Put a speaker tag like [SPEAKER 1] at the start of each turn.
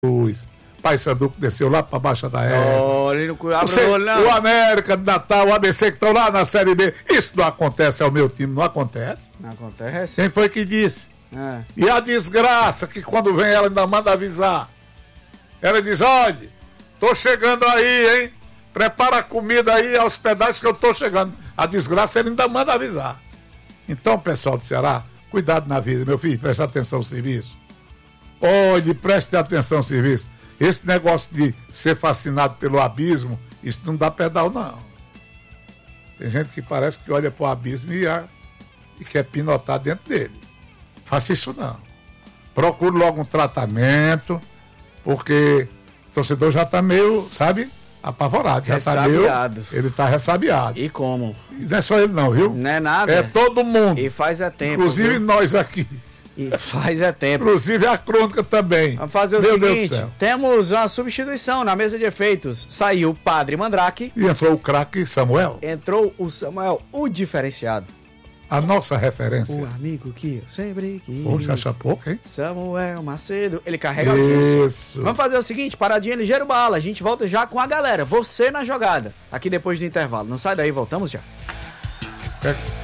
[SPEAKER 1] Cruz. Paysandu que desceu lá para Baixa da Égua.
[SPEAKER 2] Olha, ele não abre o olho, não.
[SPEAKER 1] O América de Natal, o ABC que estão lá na Série B. Isso não acontece ao meu time, não acontece.
[SPEAKER 2] Não acontece?
[SPEAKER 1] Quem foi que disse? E a desgraça que quando vem ela ainda manda avisar. Ela diz, olha, tô chegando aí, hein? Prepara a comida aí, a hospedagem que eu tô chegando. A desgraça ela ainda manda avisar. Então, pessoal do Ceará, cuidado na vida, meu filho, preste atenção ao serviço. Olhe, preste atenção ao serviço. Esse negócio de ser fascinado pelo abismo, isso não dá pedal, não. Tem gente que parece que olha pro abismo e quer pinotar dentro dele. Faça isso não. Procure logo um tratamento, porque o torcedor já está meio, sabe, apavorado. Já tá meio, ele está ressabiado.
[SPEAKER 2] E como?
[SPEAKER 1] E não é só ele não, viu?
[SPEAKER 2] Não é nada.
[SPEAKER 1] É todo mundo.
[SPEAKER 2] E faz tempo.
[SPEAKER 1] Inclusive
[SPEAKER 2] viu?
[SPEAKER 1] Nós aqui.
[SPEAKER 2] E faz tempo.
[SPEAKER 1] Inclusive a crônica também.
[SPEAKER 2] Vamos fazer o seguinte, temos uma substituição na mesa de efeitos. Saiu o Padre Mandrake.
[SPEAKER 1] E entrou o craque Samuel.
[SPEAKER 2] Entrou o Samuel, o diferenciado.
[SPEAKER 1] A nossa referência.
[SPEAKER 2] O amigo que eu sempre quis.
[SPEAKER 1] Poxa, acha pouco, hein?
[SPEAKER 2] Samuel Macedo. Ele carrega a audiência. Vamos fazer o seguinte, paradinha ligeiro bala. A gente volta já com a galera. Você na jogada. Aqui depois do intervalo. Não sai daí, voltamos já.